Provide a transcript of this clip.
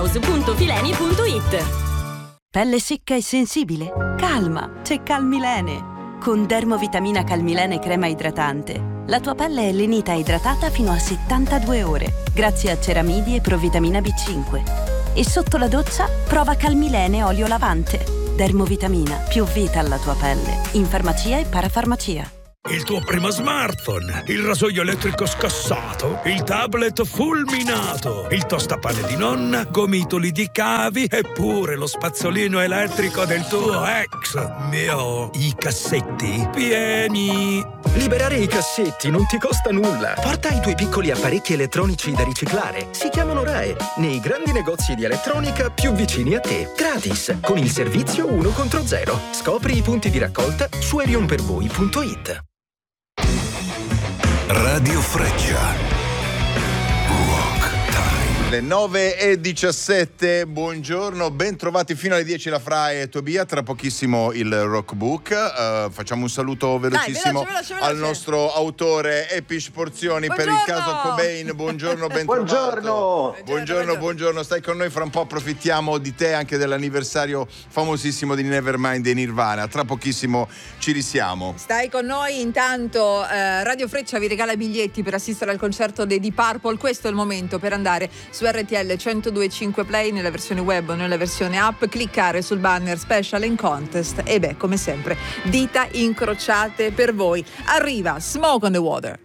www.fileni.it. Pelle secca e sensibile? Calma, c'è Calmilene. Con Dermovitamina Calmilene crema idratante, la tua pelle è lenita e idratata fino a 72 ore, grazie a ceramidi e provitamina B5. E sotto la doccia, prova Calmilene olio lavante. Dermovitamina, più vita alla tua pelle. In farmacia e parafarmacia. Il tuo primo smartphone, il rasoio elettrico scassato, il tablet fulminato, il tostapane di nonna, gomitoli di cavi e pure lo spazzolino elettrico del tuo ex. Mio, i cassetti pieni. Liberare i cassetti non ti costa nulla. Porta i tuoi piccoli apparecchi elettronici da riciclare. Si chiamano RAE, nei grandi negozi di elettronica più vicini a te. Gratis, con il servizio 1 contro 0. Scopri i punti di raccolta su erionpervoi.it. Radio Freccia. Le 9:17, buongiorno, ben trovati fino alle 10 la Fra e Tobia, tra pochissimo il Rockbook. Facciamo un saluto velocissimo veloce. Al nostro autore Epish Porzioni. Buongiorno. Per il caso Cobain. Buongiorno, ben trovato. Buongiorno, stai con noi, fra un po' approfittiamo di te, anche dell'anniversario famosissimo di Nevermind dei Nirvana. Tra pochissimo ci risiamo. Stai con noi, intanto Radio Freccia vi regala biglietti per assistere al concerto dei Deep Purple. Questo è il momento per andare su RTL 102.5 Play nella versione web o nella versione app, cliccare sul banner Special and Contest e come sempre dita incrociate per voi. Arriva Smoke on the Water.